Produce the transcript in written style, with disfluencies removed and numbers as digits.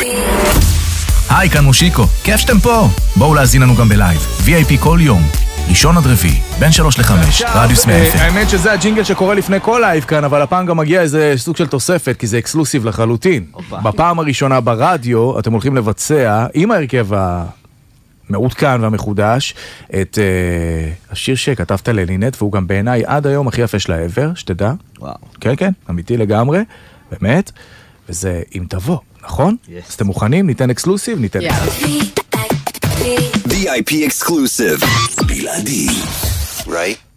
היי, כאן מושיקו, כיף שאתם פה. בואו להזין לנו גם בלייב, VIP כל יום, ראשון עד רביעי, בין 3 ל-5, רדיוס 100 FM. האמת שזה הג'ינגל שקורה לפני כל לייב כאן, אבל הפעם גם מגיע איזה סוג של תוספת, כי זה אקסקלוסיב לחלוטין. בפעם הראשונה ברדיו, אתם הולכים לבצע, עם ההרכב המעודכן והמחודש, את השיר שכתבת ללינט, והוא גם בעיניי עד היום הכי יפה שלה ever, שתדע. וואו. כן, כן, אמיתי לגמרי, באמת, וזה אם תבוא, נכון? אז אתם מוכנים? ניתן אקסקלוסיב? ניתן VIP exclusive. בלעדי. Right?